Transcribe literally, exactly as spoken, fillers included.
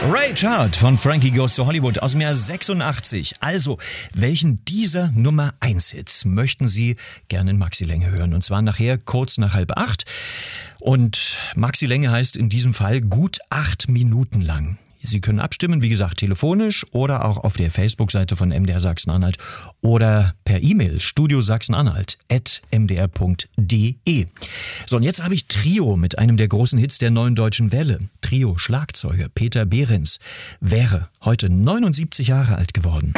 Ray Charles von Frankie Goes to Hollywood aus dem Jahr sechsundachtzig. Also, welchen dieser Nummer eins Hits möchten Sie gerne in Maxi-Länge hören? Und zwar nachher kurz nach halb acht. Und Maxi-Länge heißt in diesem Fall gut acht Minuten lang. Sie können abstimmen, wie gesagt, telefonisch oder auch auf der Facebook-Seite von M D R Sachsen-Anhalt oder per E-Mail studiosachsenanhalt at m d r punkt d e. So, und jetzt habe ich Trio mit einem der großen Hits der neuen deutschen Welle. Trio Schlagzeuger Peter Behrens wäre heute neunundsiebzig Jahre alt geworden.